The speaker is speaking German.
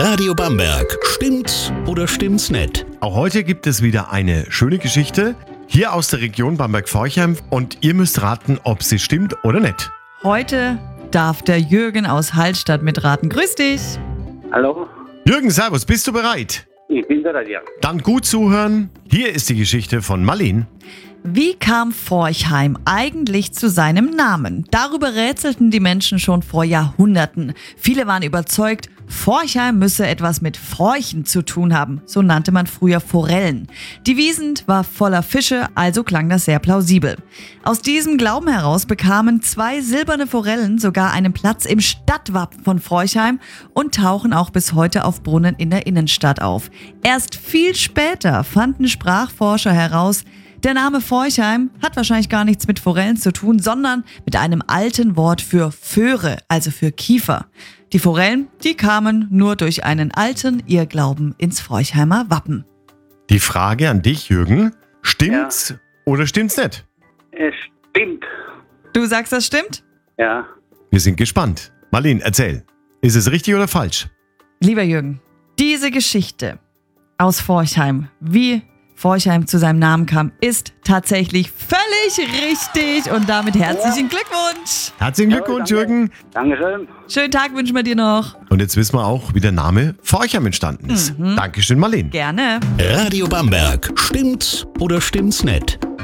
Radio Bamberg. Stimmt's oder stimmt's nicht? Auch heute gibt es wieder eine schöne Geschichte hier aus der Region Bamberg-Forchheim und ihr müsst raten, ob sie stimmt oder nicht. Heute darf der Jürgen aus Hallstatt mitraten. Grüß dich. Hallo, Jürgen, servus, bist du bereit? ich bin bereit, ja. Dann gut zuhören. Hier ist die Geschichte von Marleen. Wie kam Forchheim eigentlich zu seinem Namen? Darüber rätselten die Menschen schon vor Jahrhunderten. Viele waren überzeugt, Forchheim müsse etwas mit Forchen zu tun haben. So nannte man früher Forellen. Die Wiesent war voller Fische, also klang das sehr plausibel. Aus diesem Glauben heraus bekamen 2 silberne Forellen sogar einen Platz im Stadtwappen von Forchheim und tauchen auch bis heute auf Brunnen in der Innenstadt auf. Erst viel später fanden Sprachforscher heraus, der Name Forchheim hat wahrscheinlich gar nichts mit Forellen zu tun, sondern mit einem alten Wort für Föhre, also für Kiefer. Die Forellen, die kamen nur durch einen alten Irrglauben ins Forchheimer Wappen. Die Frage an dich, Jürgen. Stimmt's oder stimmt's nicht? Es stimmt. Du sagst, das stimmt? Ja, Wir sind gespannt. Marleen, erzähl. Ist es richtig oder falsch? Lieber Jürgen, diese Geschichte aus Forchheim, wie Forchheim zu seinem Namen kam, ist tatsächlich völlig richtig und damit herzlichen Glückwunsch. Herzlichen Glückwunsch, danke. Jürgen. Dankeschön. Schönen Tag wünschen wir dir noch. Und jetzt wissen wir auch, wie der Name Forchheim entstanden ist. Dankeschön, Marleen. Gerne. Radio Bamberg. Stimmt's oder stimmt's nicht?